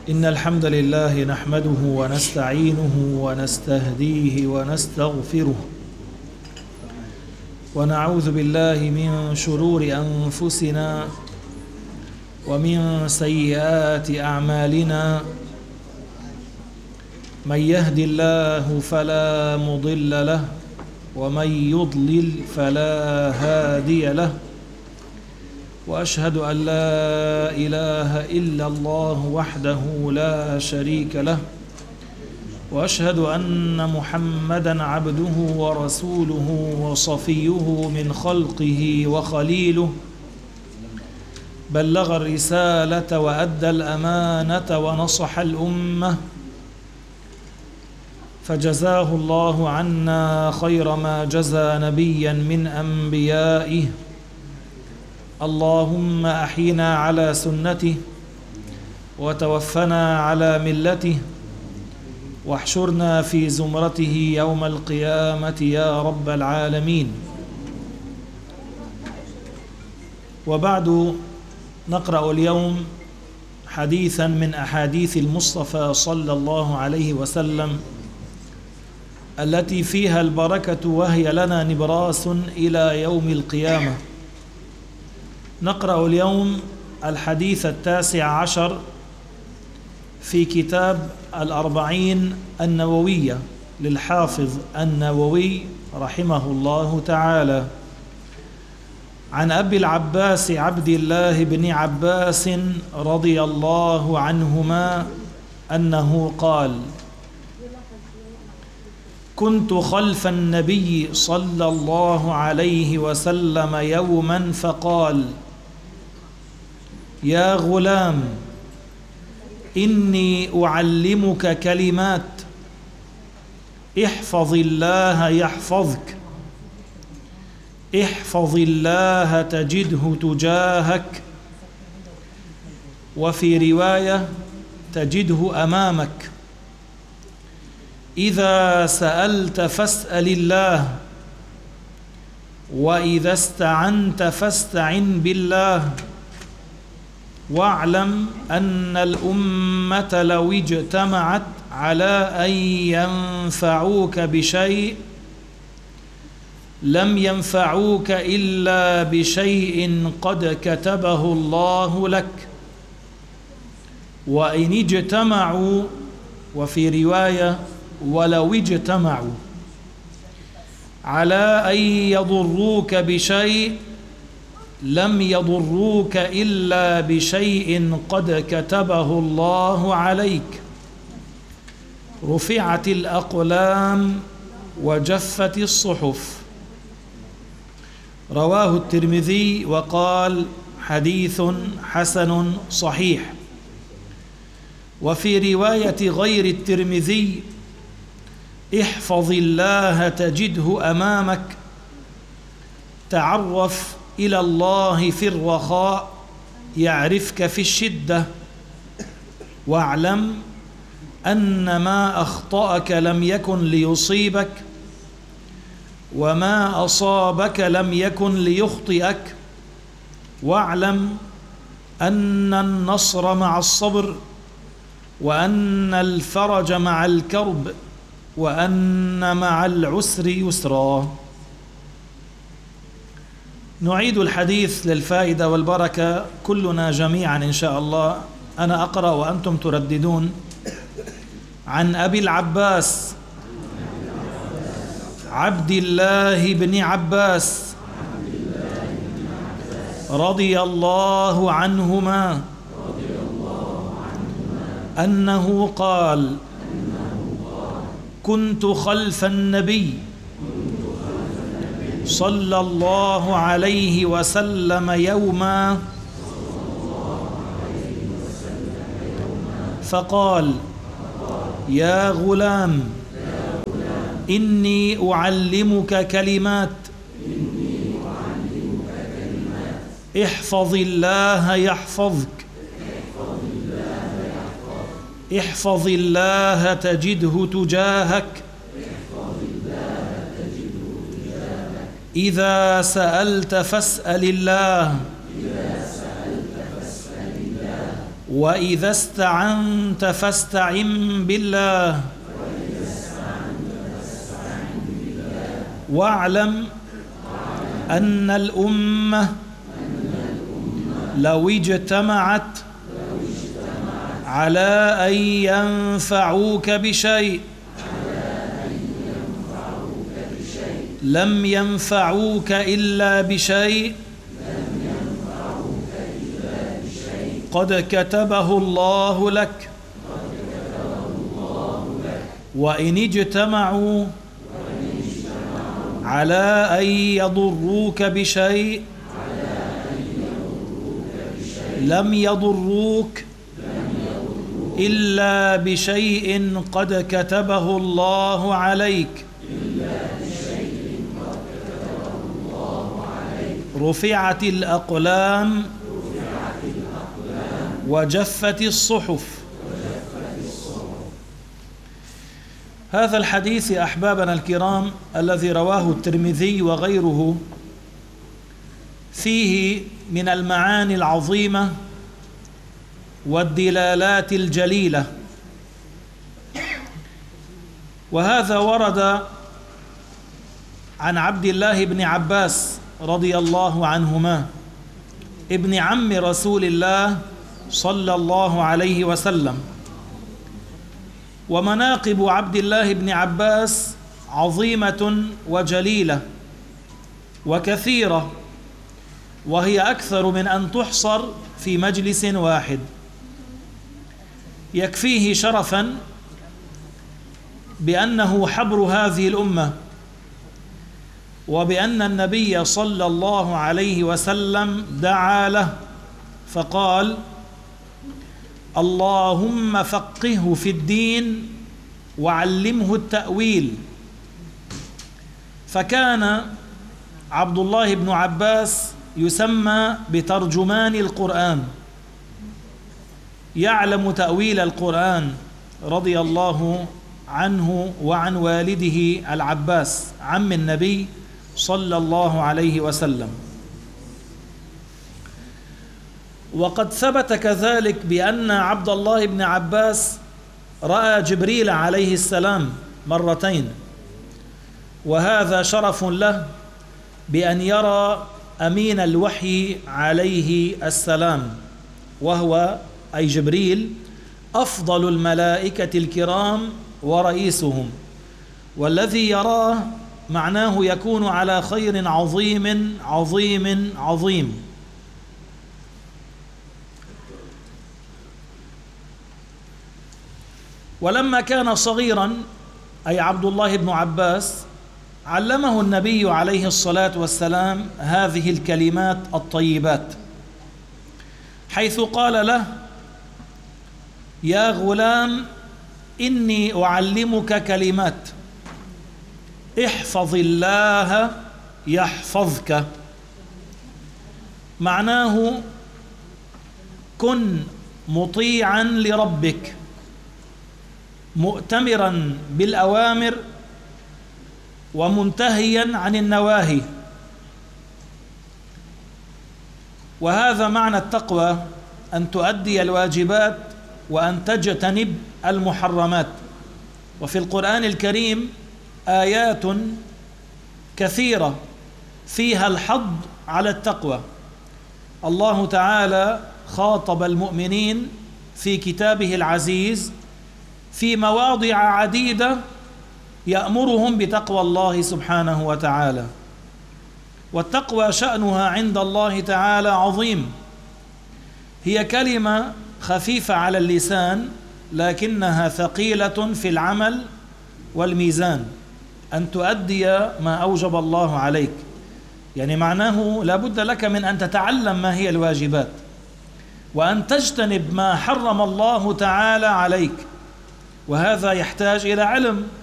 إن الحمد لله نحمده ونستعينه ونستهديه ونستغفره ونعوذ بالله من شرور أنفسنا ومن سيئات أعمالنا. من يهد الله فلا مضل له ومن يضلل فلا هادي له، وأشهد أن لا إله إلا الله وحده لا شريك له، وأشهد أن محمدًا عبده ورسوله وصفيه من خلقه وخليله، بلغ الرسالة وأدى الأمانة ونصح الأمة، فجزاه الله عنا خير ما جزى نبيًا من أنبيائه. اللهم أحينا على سنته وتوفنا على ملته واحشرنا في زمرته يوم القيامة يا رب العالمين. وبعد، نقرأ اليوم حديثا من أحاديث المصطفى صلى الله عليه وسلم التي فيها البركة وهي لنا نبراس إلى يوم القيامة. نقرأ اليوم الحديث 19 في كتاب الأربعين النووية للحافظ النووي رحمه الله تعالى، عن أبي العباس عبد الله بن عباس رضي الله عنهما أنه قال: كنت خلف النبي صلى الله عليه وسلم يوما فقال: يا غلام، إني أعلمك كلمات، احفظ الله يحفظك، احفظ الله تجده تجاهك، وفي رواية تجده أمامك. إذا سألت فاسأل الله، وإذا استعنت فاستعن بالله، واعلم أن الأمة لو اجتمعت على أن ينفعوك بشيء لم ينفعوك إلا بشيء قد كتبه الله لك، وإن اجتمعوا، وفي رواية ولو اجتمعوا، على أن يضروك بشيء لم يضروك إلا بشيء قد كتبه الله عليك، رفعت الأقلام وجفت الصحف. رواه الترمذي وقال: حديث حسن صحيح. وفي رواية غير الترمذي: احفظ الله تجده أمامك، تعرف إلى الله في الرخاء يعرفك في الشدة، واعلم أن ما أخطأك لم يكن ليصيبك، وما أصابك لم يكن ليخطئك، واعلم أن النصر مع الصبر، وأن الفرج مع الكرب، وأن مع العسر يسرا. نعيد الحديث للفائدة والبركة كلنا جميعا إن شاء الله. أنا أقرأ وأنتم ترددون. عن أبي العباس عبد الله بن عباس رضي الله عنهما أنه قال: كنت خلف النبي صلى الله عليه وسلم يوما فقال: يا غلام، إني أعلمك كلمات، احفظ الله يحفظك، احفظ الله تجده تجاهك، إذا سألت فاسأل الله، وإذا استعنت فاستعن بالله واعلم أن الأمة لو اجتمعت على أن ينفعوك بشيء لم ينفعوك إلا بشيء قد كتبه الله لك وإن اجتمعوا على أن يضروك بشيء لم يضروك إلا بشيء قد كتبه الله عليك رفعت الأقلام وجفت الصحف. هذا الحديث أحبابنا الكرام الذي رواه الترمذي وغيره فيه من المعاني العظيمة والدلالات الجليلة، وهذا ورد عن عبد الله بن عباس رضي الله عنهما ابن عم رسول الله صلى الله عليه وسلم. ومناقب عبد الله بن عباس عظيمة وجليلة وكثيرة، وهي أكثر من أن تحصر في مجلس واحد. يكفيه شرفا بأنه حبر هذه الأمة، وبأن النبي صلى الله عليه وسلم دعا له فقال: اللهم فقهه في الدين وعلمه التأويل. فكان عبد الله بن عباس يسمى بترجمان القرآن، يعلم تأويل القرآن رضي الله عنه وعن والده العباس عم النبي صلى الله عليه وسلم. وقد ثبت كذلك بأن عبد الله بن عباس رأى جبريل عليه السلام مرتين، وهذا شرف له بأن يرى أمين الوحي عليه السلام، وهو أي جبريل أفضل الملائكة الكرام ورئيسهم، والذي يراه معناه يكون على خير عظيم عظيم عظيم. ولما كان صغيرا أي عبد الله بن عباس علمه النبي عليه الصلاة والسلام هذه الكلمات الطيبات، حيث قال له: يا غلام إني أعلمك كلمات احفظ الله يحفظك. معناه كن مطيعا لربك مؤتمرا بالأوامر ومنتهيا عن النواهي. وهذا معنى التقوى، أن تؤدي الواجبات وأن تجتنب المحرمات. وفي القرآن الكريم آيات كثيرة فيها الحض على التقوى. الله تعالى خاطب المؤمنين في كتابه العزيز في مواضع عديدة يأمرهم بتقوى الله سبحانه وتعالى. والتقوى شأنها عند الله تعالى عظيم، هي كلمة خفيفة على اللسان لكنها ثقيلة في العمل والميزان. أن تؤدي ما أوجب الله عليك، يعني معناه لا بد لك من أن تتعلم ما هي الواجبات، وأن تجتنب ما حرم الله تعالى عليك، وهذا يحتاج إلى علم.